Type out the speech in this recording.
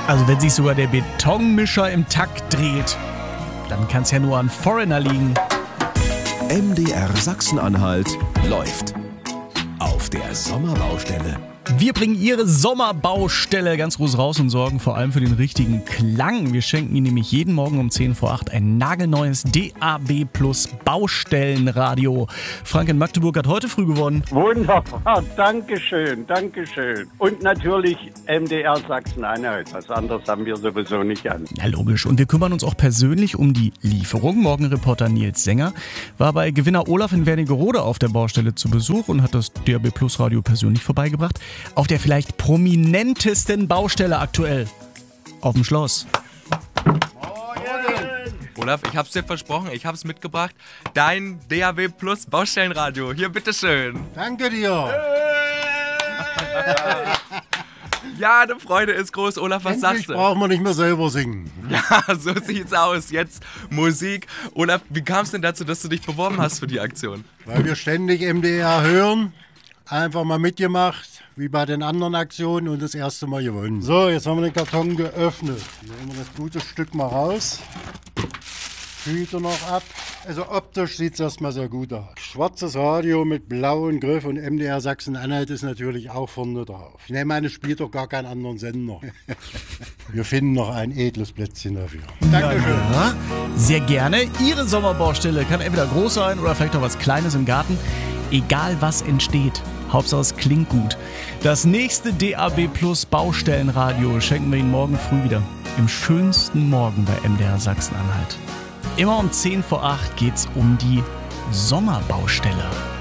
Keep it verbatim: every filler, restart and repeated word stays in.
Also wenn sich sogar der Betonmischer im Takt dreht, dann kann es ja nur an Foreigner liegen. M D R Sachsen-Anhalt läuft auf der Sommerbaustelle. Wir bringen Ihre Sommerbaustelle ganz groß raus und sorgen vor allem für den richtigen Klang. Wir schenken Ihnen nämlich jeden Morgen um zehn vor acht ein nagelneues D A B Plus Baustellenradio. Frank in Magdeburg hat heute früh gewonnen. Wunderbar, Dankeschön, Dankeschön. Und natürlich M D R Sachsen-Anhalt. Was anderes haben wir sowieso nicht an. Ja, logisch. Und wir kümmern uns auch persönlich um die Lieferung. Morgenreporter Nils Sänger war bei Gewinner Olaf in Wernigerode auf der Baustelle zu Besuch und hat das D A B Plus Radio persönlich vorbeigebracht. Auf der vielleicht prominentesten Baustelle aktuell. Auf dem Schloss. Olaf, ich hab's dir versprochen, ich hab's mitgebracht. Dein D A B Plus Baustellenradio. Hier, bitteschön. Danke dir. Ja, die Freude ist groß. Olaf, was Endlich sagst du? brauchen wir nicht mehr selber singen. Ja, so sieht's aus. Jetzt Musik. Olaf, wie kam es denn dazu, dass du dich beworben hast für die Aktion? Weil wir ständig M D R hören. Einfach mal mitgemacht, wie bei den anderen Aktionen und das erste Mal gewonnen. So, jetzt haben wir den Karton geöffnet. Nehmen wir das gute Stück mal raus. Tüte noch ab. Also optisch sieht es erstmal sehr gut aus. Schwarzes Radio mit blauem Griff und M D R Sachsen-Anhalt ist natürlich auch vorne drauf. Ich nehme an, es spielt doch gar keinen anderen Sender. Wir finden noch ein edles Plätzchen dafür. Dankeschön. Ja, sehr gerne. Ihre Sommerbaustelle kann entweder groß sein oder vielleicht auch was Kleines im Garten. Egal was entsteht, Hauptsache es klingt gut. Das nächste D A B Plus Baustellenradio schenken wir Ihnen morgen früh wieder. Im schönsten Morgen bei M D R Sachsen-Anhalt. Immer um zehn vor acht geht's um die Sommerbaustelle.